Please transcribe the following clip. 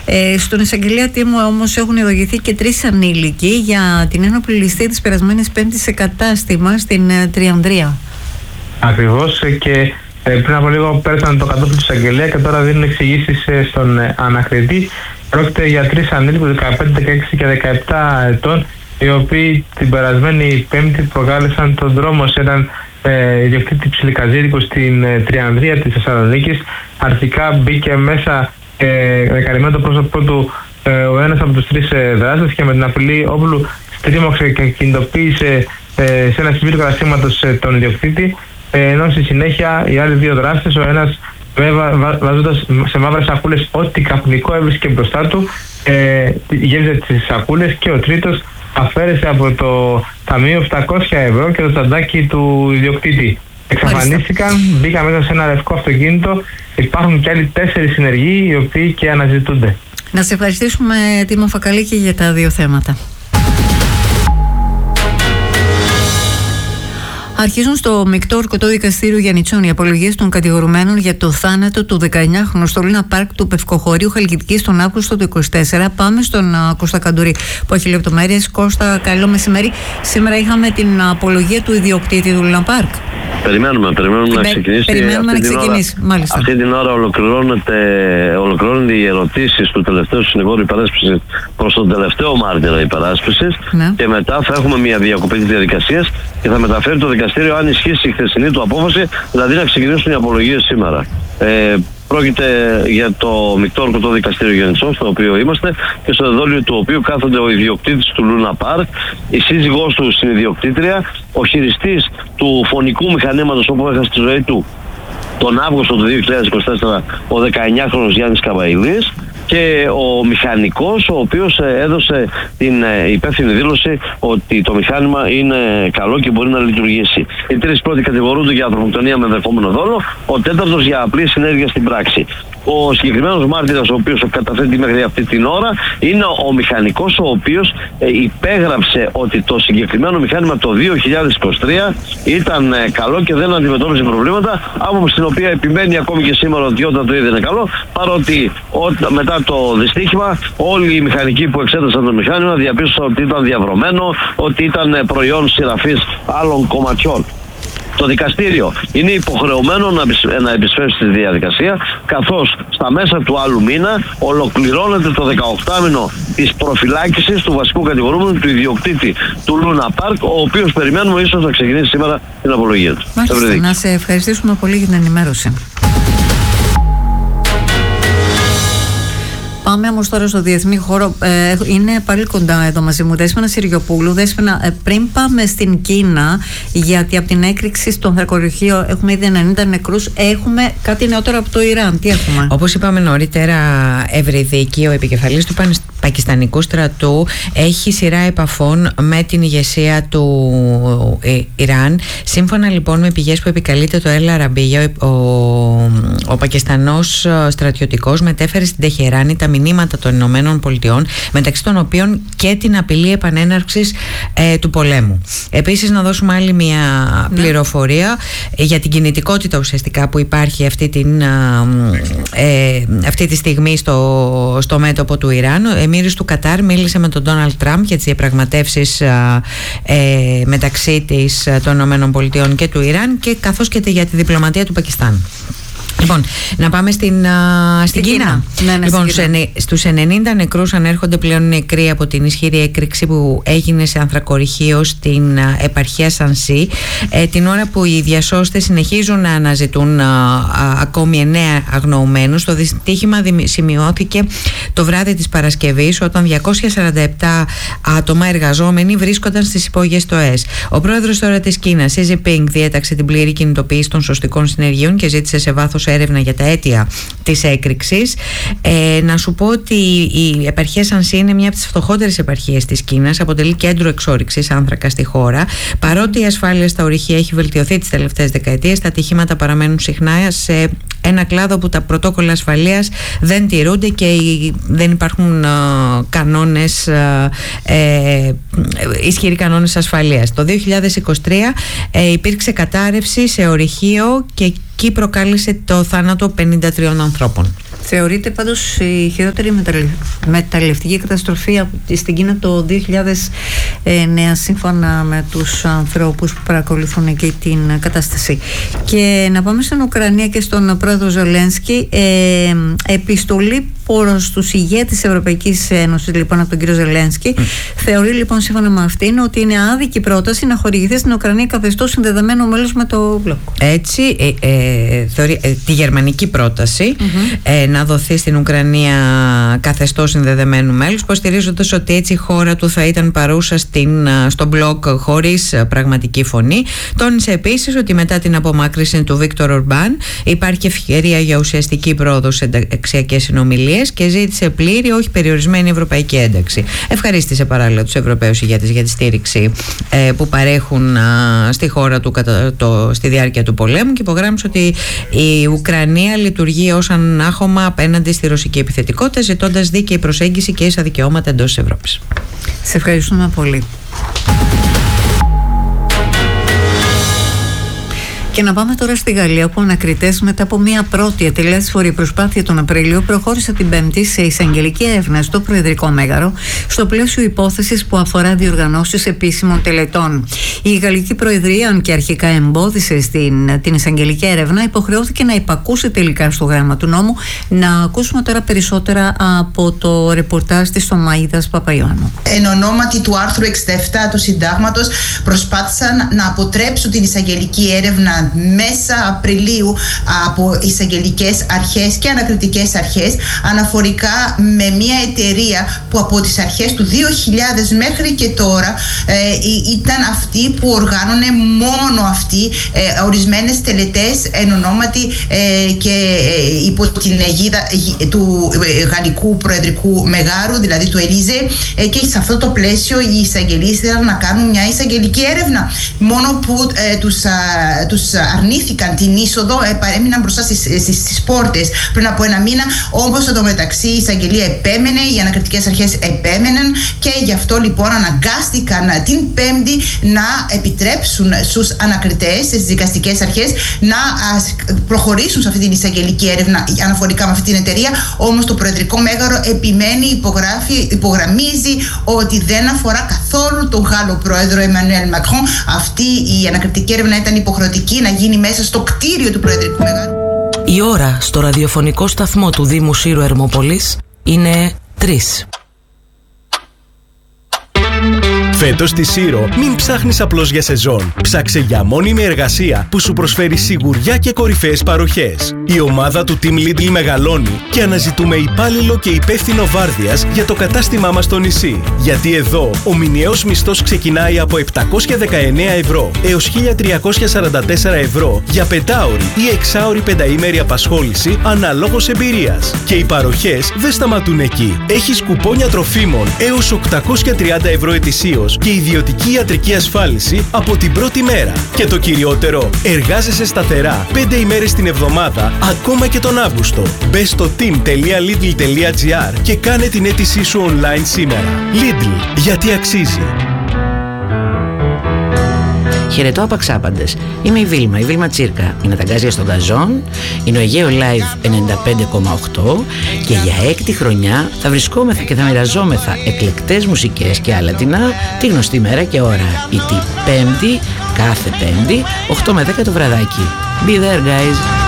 Στον εισαγγελέα Τίμου όμως έχουν ειδοποιηθεί και 3 ανήλικοι για την ένοπλη ληστεία της περασμένης Πέμπτης σε κατάστημα στην Τριανδρία. Ακριβώς, και πριν από λίγο πέρασαν το κατόφλι του εισαγγελέα και τώρα δίνουν εξηγήσεις στον ανακριτή. Πρόκειται για 3 ανήλικους 15, 16 και 17 ετών, οι οποίοι την περασμένη Πέμπτη προκάλεσαν τον δρόμο σε έναν ιδιοκτήτη ψιλικαζίδικου στην Τριανδρία της Θεσσαλονίκης. Αρχικά μπήκε μέσα δεκαρριμμένο το πρόσωπό του ο ένας από τους 3 δράστες και με την απειλή όπλου στρίμωξε και κινητοποίησε σε ένα σημείο του καταστήματος τον ιδιοκτήτη, ενώ στη συνέχεια οι άλλοι 2 δράστες, ο ένας βάζοντας σε μαύρες σακούλες ό,τι καπνικό έβρισκε μπροστά του, γέμιζε τις σακούλες, και ο τρίτος αφαίρεσε από το ταμείο 700 ευρώ και το τσαντάκι του ιδιοκτήτη. Εξαφανίστηκαν, μπήκαν μέσα σε ένα λευκό αυτοκίνητο. Υπάρχουν και άλλοι 4 συνεργοί, οι οποίοι και αναζητούνται. Να σε ευχαριστήσουμε, Τίμο Φακαλίκη, για τα 2 θέματα. Αρχίζουν στο Μεικτό Ορκωτό Δικαστήριο Γιαννιτσών οι απολογίες των κατηγορουμένων για το θάνατο του 19χρονου στο Λούνα Πάρκ του Πευκοχωρίου Χαλκιδικής τον Αύγουστο του 2024. Πάμε στον Κώστα Καντουρί που έχει λεπτομέρειες. Κώστα, καλό μεσημέρι. Σήμερα είχαμε την απολογία του ιδιοκτήτη του Λούνα Πάρκ. Περιμένουμε να ξεκινήσει. Περιμένουμε να ξεκινήσει, μάλιστα. Αυτή την ώρα ολοκληρώνονται οι ερωτήσεις του τελευταίου συνηγόρου υπεράσπισης προς τον τελευταίο μάρτυρα υπεράσπισης, ναι. Και μετά θα έχουμε μια διακοπή της διαδικασίας και θα μεταφέρει το δικαστήριο, αν ισχύσει η χθεσινή του απόφαση, δηλαδή να ξεκινήσουν οι απολογίες σήμερα. Πρόκειται για το Μεικτό Ορκωτό Δικαστήριο Γιαννιτσών, στο οποίο είμαστε και στο εδόλιο του οποίου κάθονται ο ιδιοκτήτης του Λούνα Πάρκ, η σύζυγός του στην ιδιοκτήτρια, ο χειριστής του φωνικού μηχανήματος όπου έχασε τη ζωή του τον Αύγουστο του 2024, ο 19χρονος Γιάννης Καβαηλής, και ο μηχανικός, ο οποίος έδωσε την υπεύθυνη δήλωση ότι το μηχάνημα είναι καλό και μπορεί να λειτουργήσει. Οι 3 πρώτοι κατηγορούνται για ανθρωποκτονία με ενδεχόμενο δόλο, ο 4ος για απλή συνέργεια στην πράξη. Ο συγκεκριμένος μάρτυρας, ο οποίος καταθέτει μέχρι αυτή την ώρα, είναι ο μηχανικός, ο οποίος υπέγραψε ότι το συγκεκριμένο μηχάνημα το 2023 ήταν καλό και δεν αντιμετώπιζε προβλήματα, άποψη στην οποία επιμένει ακόμη και σήμερα ότι όταν το είδε είναι καλό, παρότι μετά το δυστύχημα όλοι οι μηχανικοί που εξέτασαν το μηχάνημα διαπίστωσαν ότι ήταν διαβρωμένο, ότι ήταν προϊόν σειραφής άλλων κομματιών. Το δικαστήριο είναι υποχρεωμένο να επισφέρει στη διαδικασία, καθώς στα μέσα του άλλου μήνα ολοκληρώνεται το 18μηνο της προφυλάκησης του βασικού κατηγορούμενου, του ιδιοκτήτη του Λούνα Πάρκ, ο οποίος περιμένουμε ίσως να ξεκινήσει σήμερα την απολογία του. Μάλιστα, να σε ευχαριστήσουμε πολύ για την ενημέρωση. Πάμε όμως τώρα στο διεθνή χώρο. Είναι πάλι κοντά εδώ μαζί μου Δέσποινα Συριοπούλου. Δέσποινα, πριν πάμε στην Κίνα, γιατί από την έκρηξη στο ανθρακοριχείο έχουμε ήδη 90 νεκρούς, έχουμε κάτι νεότερο από το Ιράν. Τι έχουμε? Όπως είπαμε νωρίτερα, Ευρυδίκη, ο επικεφαλής του Πακιστανικού στρατού, έχει σειρά επαφών με την ηγεσία του Ιράν. Σύμφωνα λοιπόν με πηγές που επικαλείται το El Arabiya, ο Πακιστανός στρατιωτικός μετέφερε στην Τεχεράνη τα μηνύματα των Ηνωμένων Πολιτειών, μεταξύ των οποίων και την απειλή επανέναρξης του πολέμου. Επίσης, να δώσουμε άλλη μια πληροφορία για την κινητικότητα ουσιαστικά που υπάρχει αυτή τη στιγμή στο μέτωπο του Ιράν. Ο Εμμύρης του Κατάρ μίλησε με τον Ντόναλντ Τραμπ για τις διαπραγματεύσεις μεταξύ των Ηνωμένων Πολιτειών και του Ιράν, και καθώς και για τη διπλωματία του Πακιστάν. Λοιπόν, να πάμε στην Κίνα. Ναι, λοιπόν, στους 90 νεκρούς ανέρχονται πλέον νεκροί από την ισχυρή έκρηξη που έγινε σε ανθρακοριχείο στην επαρχία Σανσί, την ώρα που οι διασώστες συνεχίζουν να αναζητούν ακόμη 9 αγνοωμένους. Το δυστύχημα σημειώθηκε το βράδυ της Παρασκευής, όταν 247 άτομα εργαζόμενοι βρίσκονταν στις υπόγειες στοές. Ο πρόεδρος τώρα της Κίνας, Xi Jinping, διέταξε την πλήρη κινητοποίηση των σωστικών συνεργείων και ζήτησε σε βάθος έρευνα για τα αίτια της έκρηξης. Να σου πω ότι η επαρχία Σανσί είναι μια από τις φτωχότερες επαρχίες της Κίνας, αποτελεί κέντρο εξόρυξης άνθρακα στη χώρα. Παρότι η ασφάλεια στα ορυχεία έχει βελτιωθεί τις τελευταίες δεκαετίες, τα ατυχήματα παραμένουν συχνά σε ένα κλάδο που τα πρωτόκολλα ασφαλείας δεν τηρούνται και δεν υπάρχουν ισχυροί κανόνες ασφαλείας. Το 2023 υπήρξε κατάρρευση σε ορυχείο και εκεί προκάλεσε το θάνατο 53 ανθρώπων. Θεωρείται πάντως η χειρότερη μεταλλευτική καταστροφή στην Κίνα το 2009, σύμφωνα με τους ανθρώπους που παρακολουθούν εκεί την κατάσταση. Και να πάμε στην Ουκρανία και στον πρόεδρο Ζελένσκι. Επιστολή προς τους ηγέτες της Ευρωπαϊκής Ένωσης, λοιπόν, από τον κύριο Ζελένσκι, θεωρεί, λοιπόν, σύμφωνα με αυτήν, ότι είναι άδικη πρόταση να χορηγηθεί στην Ουκρανία καθεστώς συνδεδεμένο μέλος με το μπλοκ. Έτσι, θεωρεί τη γερμανική πρόταση να δοθεί στην Ουκρανία καθεστώς συνδεδεμένου μέλους, υποστηρίζοντας ότι έτσι η χώρα του θα ήταν παρούσα στο μπλοκ χωρίς πραγματική φωνή. Τόνισε επίσης ότι μετά την απομάκρυνση του Βίκτορ Ορμπάν υπάρχει ευκαιρία για ουσιαστική πρόοδο σε ενταξιακές συνομιλίες και ζήτησε πλήρη, όχι περιορισμένη ευρωπαϊκή ένταξη. Ευχαρίστησε παράλληλα τους Ευρωπαίους ηγέτες για τη στήριξη που παρέχουν στη χώρα του στη διάρκεια του πολέμου και υπογράμμισε ότι η Ουκρανία λειτουργεί ως ανάχωμα απέναντι στη ρωσική επιθετικότητα, ζητώντας δίκαιη προσέγγιση και ίσα δικαιώματα εντός της Ευρώπης. Σε ευχαριστούμε πολύ. Και να πάμε τώρα στη Γαλλία, όπου ανακριτές μετά από μια πρώτη ατελέσφορη προσπάθεια τον Απρίλιο προχώρησε την Πέμπτη σε εισαγγελική έρευνα στο Προεδρικό Μέγαρο, στο πλαίσιο υπόθεσης που αφορά διοργανώσεις επίσημων τελετών. Η Γαλλική Προεδρία, αν και αρχικά εμπόδισε την εισαγγελική έρευνα, υποχρεώθηκε να υπακούσει τελικά στο γράμμα του νόμου. Να ακούσουμε τώρα περισσότερα από το ρεπορτάζ της Θωμαΐδας Παπαϊωάννου. Εν ονόματι του άρθρου 67 του Συντάγματος, προσπάθησαν να αποτρέψουν την εισαγγελική έρευνα μέσα Απριλίου από εισαγγελικές αρχές και ανακριτικές αρχές, αναφορικά με μια εταιρεία που από τις αρχές του 2000 μέχρι και τώρα ήταν αυτή που οργάνωνε μόνο αυτή ορισμένες τελετές εν ονόματι και υπό την αιγίδα του Γαλλικού Προεδρικού Μεγάρου, δηλαδή του Ελίζε, και σε αυτό το πλαίσιο οι εισαγγελείς ήθελαν να κάνουν μια εισαγγελική έρευνα, μόνο που τους αρνήθηκαν την είσοδο, έμειναν μπροστά στις πόρτες πριν από ένα μήνα. Όμως εδώ μεταξύ η εισαγγελία επέμενε, οι ανακριτικές αρχές επέμεναν και γι' αυτό λοιπόν αναγκάστηκαν την Πέμπτη να επιτρέψουν στους ανακριτές, στις δικαστικές αρχές, να προχωρήσουν σε αυτή την εισαγγελική έρευνα αναφορικά με αυτή την εταιρεία. Όμως το Προεδρικό Μέγαρο επιμένει, υπογραμμίζει ότι δεν αφορά καθόλου τον Γάλλο Πρόεδρο Εμμανουέλ Μακρόν. Αυτή η ανακριτική έρευνα ήταν υποχρεωτική να γίνει μέσα στο κτίριο του Προεδρικού Μεγάρου. Η ώρα στο ραδιοφωνικό σταθμό του Δήμου Σύρου Ερμόπολης είναι 3. Φέτος στη Σύρο μην ψάχνεις απλώς για σεζόν. Ψάξε για μόνιμη εργασία που σου προσφέρει σιγουριά και κορυφαίες παροχές. Η ομάδα του Team Lidl μεγαλώνει και αναζητούμε υπάλληλο και υπεύθυνο βάρδιας για το κατάστημά μας στο νησί. Γιατί εδώ ο μηνιαίος μισθός ξεκινάει από 719 ευρώ έως 1.344 ευρώ για πεντάωρη ή εξάωρη πενταήμερη απασχόληση αναλόγως εμπειρίας. Και οι παροχές δεν σταματούν εκεί. Έχεις κουπόνια τροφίμων έως 830 ευρώ ετησίως και ιδιωτική ιατρική ασφάλιση από την πρώτη μέρα. Και το κυριότερο, εργάζεσαι σταθερά 5 ημέρες την εβδομάδα, ακόμα και τον Αύγουστο. Μπες στο team.lidl.gr και κάνε την αίτησή σου online σήμερα. Lidl, γιατί αξίζει. Χαιρετώ απαξάπαντες. Είμαι η Βίλμα Τσίρκα. Είναι τα γκάζια στον Καζόν, είναι ο Αιγαίο Live 95,8 και για 6η χρονιά θα βρισκόμεθα και θα μοιραζόμεθα εκλεκτές μουσικές και αλατινά τη γνωστή μέρα και ώρα. Η Πέμπτη, κάθε Πέμπτη, 8 με 10 το βραδάκι. Be there, guys!